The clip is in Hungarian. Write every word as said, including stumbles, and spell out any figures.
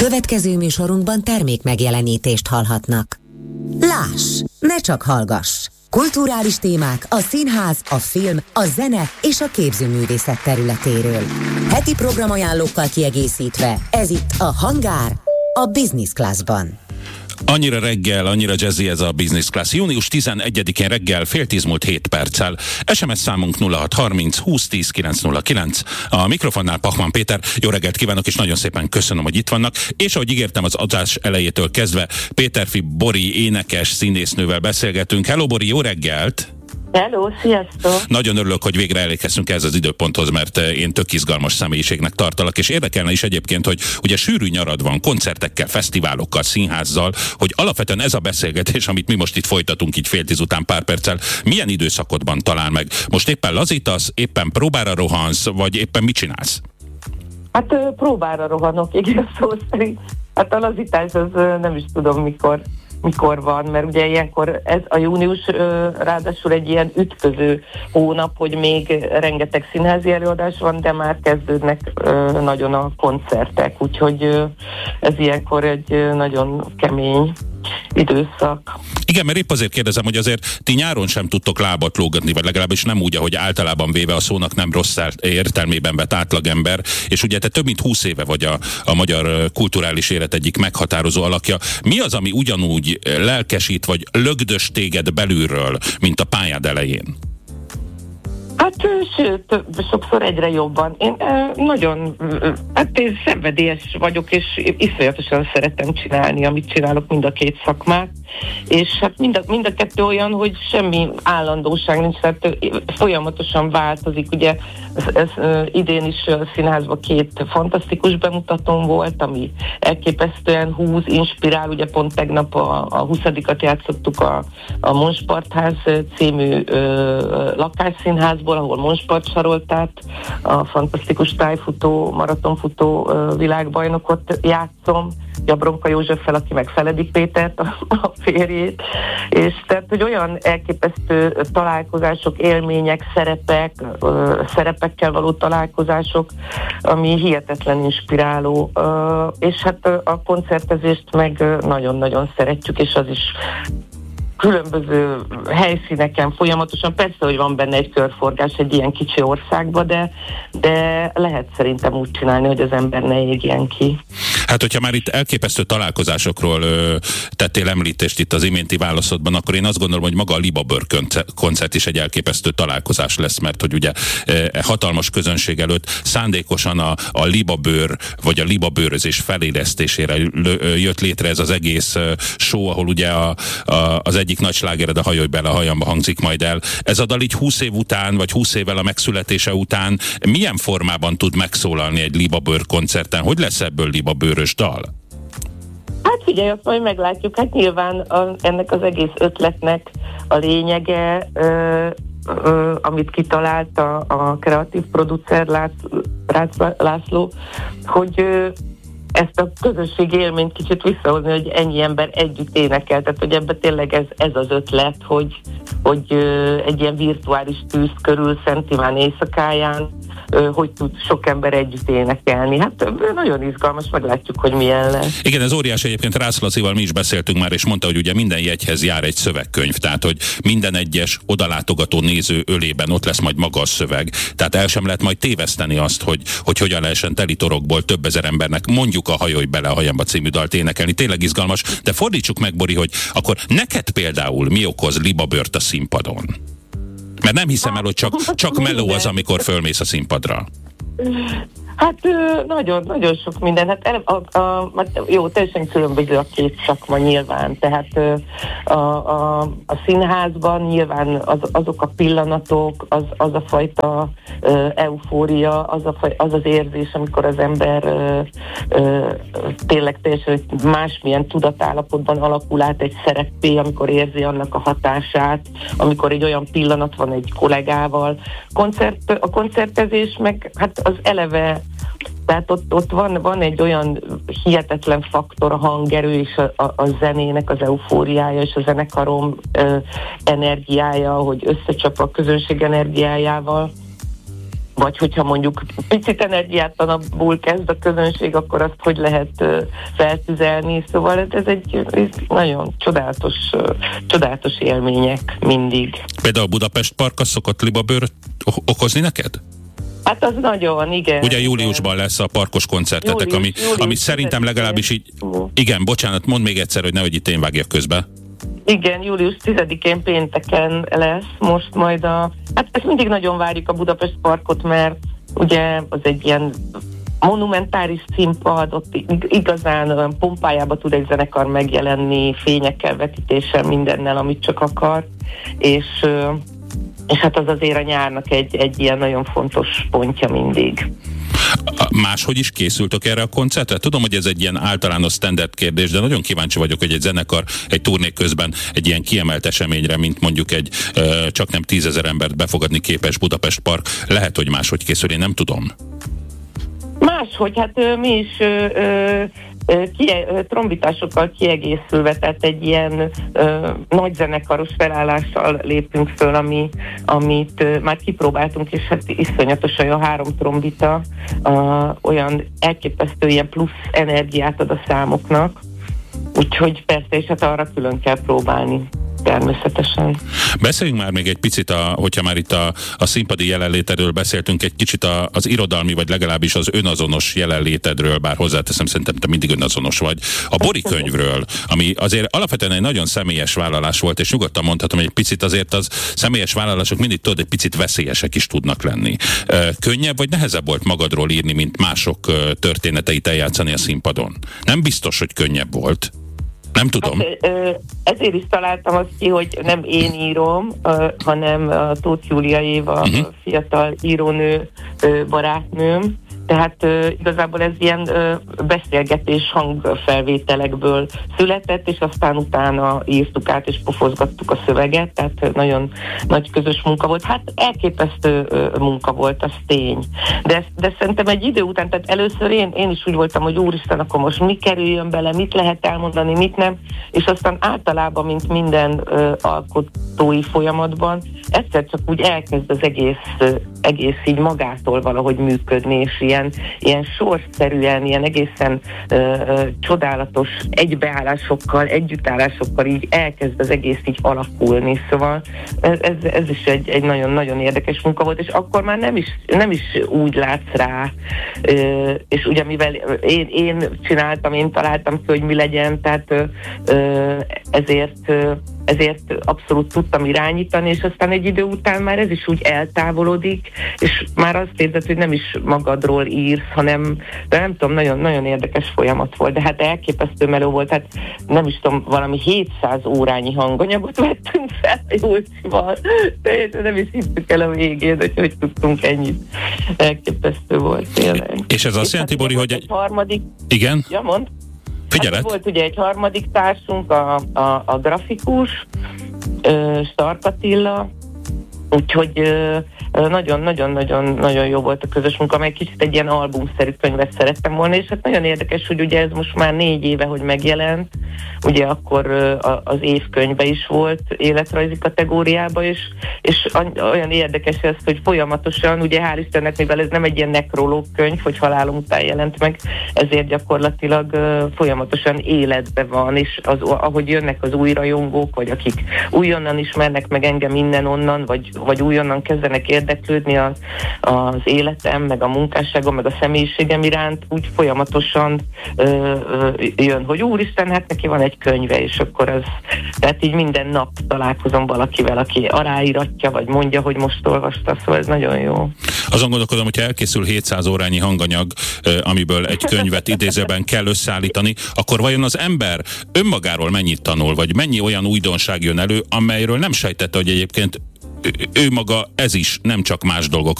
Következő műsorunkban termék megjelenítést hallhatnak. Láss, ne csak hallgass! Kulturális témák a színház, a film, a zene és a képzőművészet területéről. Heti programajánlókkal kiegészítve, ez itt a Hangár, a Business Classban. Annyira reggel, annyira jazzy ez a Business Class. június tizenegyedikén reggel fél tíz múlt hét perccel. es em es számunk nulla hat harminc húsz tíz kilenc nulla kilenc. A mikrofonnál Pachman Péter. Jó reggelt kívánok, és nagyon szépen köszönöm, hogy itt vannak. És ahogy ígértem, az adás elejétől kezdve Péterfi Bori énekes színésznővel beszélgetünk. Hello Bori, jó reggelt! Hello, sziasztok! Nagyon örülök, hogy végre elérkeztünk ez az időponthoz, mert én tök izgalmas személyiségnek tartalak, és érdekelne is egyébként, hogy ugye sűrű nyarad van, koncertekkel, fesztiválokkal, színházzal, hogy alapvetően ez a beszélgetés, amit mi most itt folytatunk így fél tíz után pár perccel, milyen időszakodban talál meg? Most éppen lazítasz, éppen próbára rohansz, vagy éppen mit csinálsz? Hát próbára rohanok, igen, szó szerint. Hát a lazítás az nem is tudom mikor. mikor van, mert ugye ilyenkor ez a június ráadásul egy ilyen ütköző hónap, hogy még rengeteg színházi előadás van, de már kezdődnek nagyon a koncertek, úgyhogy ez ilyenkor egy nagyon kemény időszak. Igen, mert épp azért kérdezem, hogy azért ti nyáron sem tudtok lábat lógatni, vagy legalábbis nem úgy, ahogy általában véve a szónak nem rossz értelmében vett átlagember, és ugye te több mint húsz éve vagy a, a magyar kulturális élet egyik meghatározó alakja. Mi az, ami ugyanúgy lelkesít, vagy lögdös téged belülről, mint a pályád elején? Hát sőt, sokszor egyre jobban. Én eh, nagyon, hát én szenvedélyes vagyok, és iszonyatosan szeretem csinálni, amit csinálok, mind a két szakmát. És hát mind a, mind a kettő olyan, hogy semmi állandóság nincs, tehát folyamatosan változik. Ugye ez, ez, idén is a színházban két fantasztikus bemutatón volt, ami elképesztően húz, inspirál. Ugye pont tegnap a, a huszadikat játszottuk a, a Monspartház című ö, lakásszínházból, ahol Monspart sarolt át a fantasztikus tájfutó, maratonfutó ö, világbajnokot játszom, Jabronka Józseffel, aki meg Feledik Pétert, a, a férjét, és tehát, hogy olyan elképesztő találkozások, élmények, szerepek, ö, szerepekkel való találkozások, ami hihetetlen inspiráló, ö, és hát a koncertezést meg nagyon-nagyon szeretjük, és az is különböző helyszíneken folyamatosan, persze, hogy van benne egy körforgás egy ilyen kicsi országba, de, de lehet szerintem úgy csinálni, hogy az ember ne égjen ki. Hát, hogyha már itt elképesztő találkozásokról ö, tettél említést itt az iménti válaszodban, akkor én azt gondolom, hogy maga a Libabőr koncert is egy elképesztő találkozás lesz, mert hogy ugye e, hatalmas közönség előtt szándékosan a, a Libabőr, vagy a libabőrözés felélesztésére jött létre ez az egész show, ahol ugye a, a, az egyik nagy slágered, a Hajolj bele a hajamba hangzik majd el. Ez a dal így húsz év után, vagy húsz évvel a megszületése után milyen formában tud megszólalni egy Libabőr koncerten? Hogy lesz ebből libabőrös dal? Hát figyelj, azt majd meglátjuk. Hát nyilván a, ennek az egész ötletnek a lényege, ö, ö, amit kitalált a, a kreatív producer Lász, László, hogy ö, ezt a közösségi élményt kicsit visszahozni, hogy ennyi ember együtt énekel. Tehát, hogy ebben tényleg ez, ez az ötlet, hogy, hogy ö, egy ilyen virtuális tűz körül Szent Iván éjszakáján ö, hogy tud sok ember együtt énekelni. Hát ö, nagyon izgalmas, meglátjuk, hogy milyen lesz. Igen, ez óriási, egyébként Rász Lacival mi is beszéltünk már, és mondta, hogy ugye minden jegyhez jár egy szövegkönyv, tehát, hogy minden egyes odalátogató néző ölében ott lesz majd maga a szöveg. Tehát el sem lehet majd téveszteni azt, hogy, hogy hogyan lehessen teli torokból több ezer embernek mondjuk a Hajolj bele a hajamba című dalt énekelni. Tényleg izgalmas, de fordítsuk meg, Bori, hogy akkor neked például mi okoz libabőrt a színpadon? Mert nem hiszem el, hogy csak, csak meló az, amikor fölmész a színpadra. Hát nagyon, nagyon sok minden. Hát ele, a, a, jó, teljesen különböző a két szakma nyilván. Tehát a, a, a színházban nyilván az, azok a pillanatok, az, az a fajta uh, eufória, az, a faj, az az érzés, amikor az ember uh, uh, tényleg teljesen másmilyen tudatállapotban alakul át egy szereppé, amikor érzi annak a hatását, amikor egy olyan pillanat van egy kollégával. Koncert, a koncertezés meg hát az eleve, tehát ott, ott van, van egy olyan hihetetlen faktor, a hangerő és a, a, a zenének az eufóriája és a zenekarom ö, energiája, hogy összecsap a közönség energiájával. vagy hogyha mondjuk picit energiátlanabbul kezd a közönség, akkor azt hogy lehet feltüzelni, szóval ez egy ez nagyon csodálatos, csodálatos élmények mindig. Például a Budapest Park az szokott libabőrt okozni neked? Hát az nagyon, igen. Ugye júliusban lesz a parkos koncertetek, Július, ami, július, ami szerintem legalábbis így... Igen, bocsánat, mondd még egyszer, hogy nehogy itt én vágjak közbe. Igen, július tizedikén pénteken lesz most majd a... Hát ezt mindig nagyon várjuk a Budapest Parkot, mert ugye az egy ilyen monumentális színpad, ott igazán pompájába tud egy zenekar megjelenni, fényekkel, vetítéssel, mindennel, amit csak akar, és... és hát az azért a nyárnak egy, egy ilyen nagyon fontos pontja mindig. Máshogy is készültök erre a koncertre? Tudom, hogy ez egy ilyen általános standard kérdés, de nagyon kíváncsi vagyok, hogy egy zenekar egy turné közben egy ilyen kiemelt eseményre, mint mondjuk egy ö, csak nem tízezer embert befogadni képes Budapest Park, lehet, hogy máshogy készül, én nem tudom. Máshogy, hát ö, mi is ö, ö, Kie, trombitásokkal kiegészülve, tehát egy ilyen ö, nagy zenekaros felállással lépünk föl, ami, amit ö, már kipróbáltunk, és hát iszonyatosan a három trombita ö, olyan elképesztő ilyen plusz energiát ad a számoknak, úgyhogy persze, és hát arra külön kell próbálni. Természetesen. Beszéljünk már még egy picit, a, hogyha már itt a, a színpadi jelenlétedről beszéltünk, egy kicsit a, az irodalmi, vagy legalábbis az önazonos jelenlétedről, bár hozzáteszem, szerintem te mindig önazonos vagy. A Bori könyvről, ami azért alapvetően egy nagyon személyes vállalás volt, és nyugodtan mondhatom, hogy egy picit azért az személyes vállalások mindig tudod, egy picit veszélyesek is tudnak lenni. Könnyebb vagy nehezebb volt magadról írni, mint mások történeteit eljátszani a színpadon? Nem biztos, hogy könnyebb volt. Nem tudom. Hát, ezért is találtam azt ki, hogy nem én írom, hanem a Tóth Júlia Éva, uh-huh. fiatal írónő, barátnőm. Tehát igazából ez ilyen beszélgetés hangfelvételekből született, és aztán utána írtuk át, és pofozgattuk a szöveget, tehát nagyon nagy közös munka volt. Hát elképesztő munka volt, az tény. De, de szerintem egy idő után, tehát először én, én is úgy voltam, hogy úristen, akkor most mi kerüljön bele, mit lehet elmondani, mit nem, és aztán általában, mint minden uh, alkotói folyamatban, egyszer csak úgy elkezd az egész, uh, egész így magától valahogy működni, és ilyen, ilyen sorszerűen, ilyen egészen uh, uh, csodálatos egybeállásokkal, együttállásokkal így elkezd az egész így alakulni. Szóval ez, ez, ez is egy, egy nagyon-nagyon érdekes munka volt, és akkor már nem is, nem is úgy látsz rá, uh, és ugye mivel én, én csináltam, én találtam ki, hogy mi legyen, tehát uh, ezért uh, ezért abszolút tudtam irányítani, és aztán egy idő után már ez is úgy eltávolodik, és már azt érzed, hogy nem is magadról írsz, hanem, de nem tudom, nagyon, nagyon érdekes folyamat volt, de hát elképesztő meló volt, hát nem is tudom, valami hétszáz órányi hanganyagot vettünk fel a Jócsival, de nem is hittük el a végén, hogy hogy tudtunk ennyit. Elképesztő volt tényleg. És ez azt jelenti, Bori, hogy egy... harmadik... Igen? Ja, mondd. Hát volt ugye egy harmadik társunk, a, a, a grafikus, Stark Attila, úgyhogy nagyon-nagyon-nagyon jó volt a közös munka, amely kicsit egy ilyen albumszerű könyvet szerettem volna, és hát nagyon érdekes, hogy ugye ez most már négy éve, hogy megjelent, ugye akkor az évkönyvbe is volt életrajzi kategóriában, és, és olyan érdekes ez, hogy folyamatosan, ugye hál' Istennek, mivel ez nem egy ilyen nekrológ könyv, hogy halálom után jelent meg, ezért gyakorlatilag folyamatosan életben van, és az, ahogy jönnek az új rajongók, vagy akik újonnan ismernek meg engem innen onnan, vagy, vagy újonnan kezdenek érdeklődni az, az életem, meg a munkásságom, meg a személyiségem iránt, úgy folyamatosan ö, ö, jön, hogy úristen, hát neki van egy könyve, és akkor az, tehát így minden nap találkozom valakivel, aki aláíratja, vagy mondja, hogy most olvasta, szóval ez nagyon jó. Azon gondolkodom, hogyha elkészül hétszáz órányi hanganyag, amiből egy könyvet idézőben kell összeállítani, akkor vajon az ember önmagáról mennyit tanul, vagy mennyi olyan újdonság jön elő, amelyről nem sejtette, hogy egyébként ő maga ez is, nem csak más dolgok,